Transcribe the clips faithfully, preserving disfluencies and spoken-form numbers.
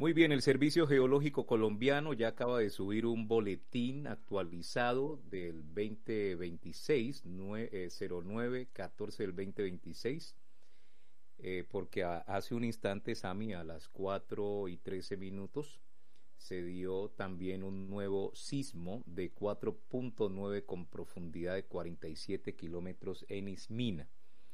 Muy bien, el Servicio Geológico Colombiano ya acaba de subir un boletín actualizado del veinte veintiséis, cero nueve catorce del veinte veintiséis, eh, porque a, hace un instante, Sami, a las cuatro y trece minutos, se dio también un nuevo sismo de cuatro punto nueve con profundidad de cuarenta y siete kilómetros en Ismina.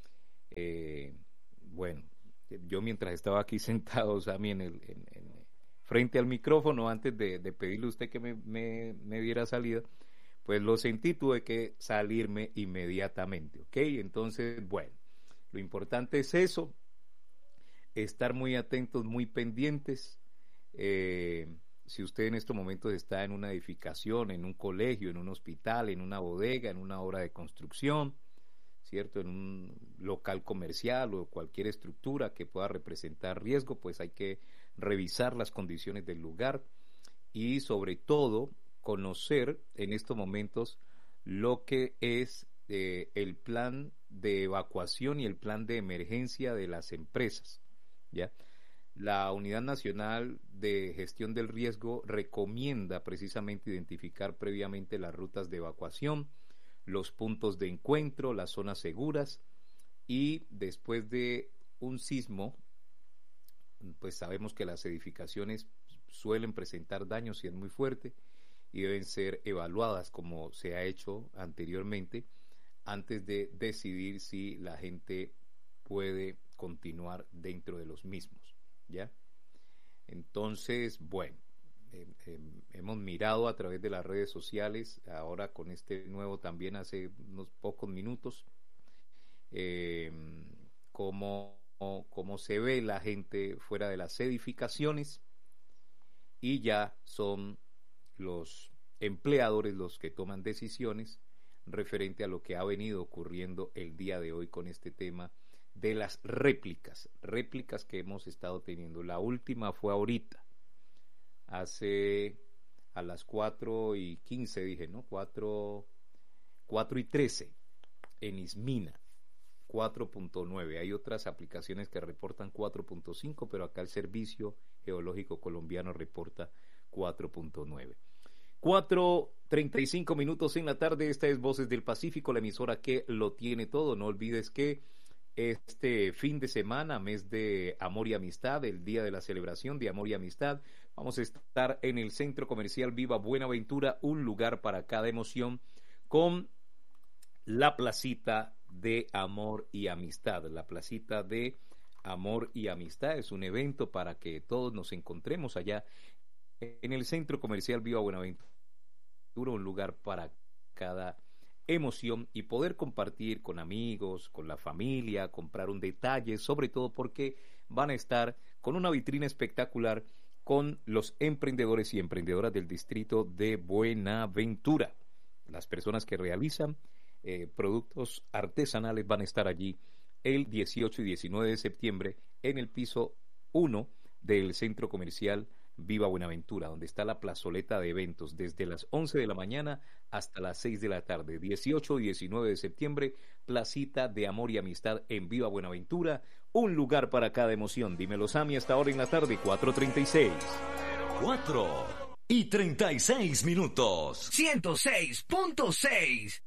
Eh, bueno, yo mientras estaba aquí sentado, Sami, en el, en, en, frente al micrófono, antes de, de pedirle a usted que me, me, me diera salida, pues lo sentí, tuve que salirme inmediatamente, ¿ok? Entonces, bueno, lo importante es eso, estar muy atentos, muy pendientes. Eh, si usted en estos momentos está en una edificación, en un colegio, en un hospital, en una bodega, en una obra de construcción, ¿cierto? En un local comercial o cualquier estructura que pueda representar riesgo, pues hay que revisar las condiciones del lugar y sobre todo conocer en estos momentos lo que es eh, el plan de evacuación y el plan de emergencia de las empresas, ¿ya? La Unidad Nacional de Gestión del Riesgo recomienda precisamente identificar previamente las rutas de evacuación, los puntos de encuentro, las zonas seguras, y después de un sismo, pues sabemos que las edificaciones suelen presentar daños si es muy fuerte y deben ser evaluadas como se ha hecho anteriormente antes de decidir si la gente puede continuar dentro de los mismos, ¿ya? Entonces, bueno, Eh, eh, hemos mirado a través de las redes sociales, ahora con este nuevo también hace unos pocos minutos, eh, cómo, cómo se ve la gente fuera de las edificaciones, y ya son los empleadores los que toman decisiones referente a lo que ha venido ocurriendo el día de hoy con este tema de las réplicas, réplicas que hemos estado teniendo. La última fue ahorita, hace a las cuatro y quince, dije, ¿no? cuatro y trece en Ismina, cuatro punto nueve. Hay otras aplicaciones que reportan cuatro punto cinco, pero acá el Servicio Geológico Colombiano reporta cuatro punto nueve. cuatro treinta y cinco minutos en la tarde. Esta es Voces del Pacífico, la emisora que lo tiene todo. No olvides que este fin de semana, mes de amor y amistad, el día de la celebración de amor y amistad, vamos a estar en el Centro Comercial Viva Buenaventura, un lugar para cada emoción, con la placita de amor y amistad. La placita de amor y amistad es un evento para que todos nos encontremos allá en el Centro Comercial Viva Buenaventura, un lugar para cada emoción, y poder compartir con amigos, con la familia, comprar un detalle, sobre todo porque van a estar con una vitrina espectacular con los emprendedores y emprendedoras del distrito de Buenaventura. Las personas que realizan eh, productos artesanales van a estar allí el dieciocho y diecinueve de septiembre en el piso uno del Centro Comercial Viva Buenaventura, donde está la plazoleta de eventos, desde las once de la mañana hasta las seis de la tarde. dieciocho y diecinueve de septiembre, placita de amor y amistad en Viva Buenaventura, un lugar para cada emoción. Dímelo, Sami, hasta ahora en la tarde, cuatro treinta y seis. cuatro y treinta y seis minutos. ciento seis punto seis.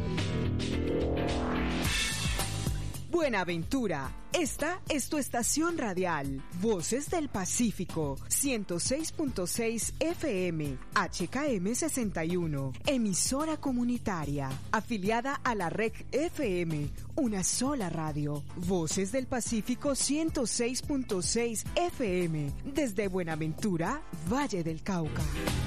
Buenaventura, esta es tu estación radial, Voces del Pacífico, ciento seis punto seis F M, H K M sesenta y uno, emisora comunitaria, afiliada a la R E C F M, una sola radio, Voces del Pacífico ciento seis punto seis F M, desde Buenaventura, Valle del Cauca.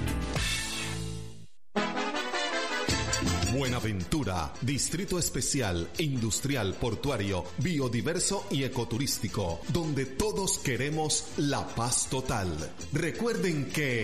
Buenaventura, distrito especial, industrial, portuario, biodiverso y ecoturístico, donde todos queremos la paz total. Recuerden que